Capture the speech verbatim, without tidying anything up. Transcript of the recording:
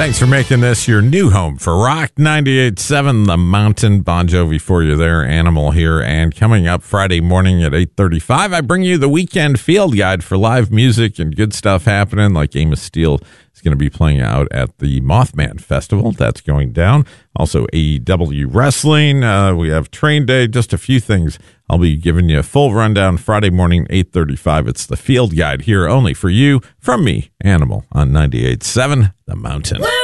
Thanks for making this your new home for Rock ninety-eight point seven The Mountain. Bon Jovi for you there, Animal here. And coming up Friday morning at eight thirty-five, I bring you the weekend field guide for live music and good stuff happening, like Amos Steele is going to be playing out at the Mothman Festival. That's going down. Also A E W Wrestling. Uh, we have Train Day, just a few things. I'll be giving you a full rundown Friday morning, eight thirty-five. It's the field guide here only for you from me, Animal, on ninety-eight point seven The Mountain.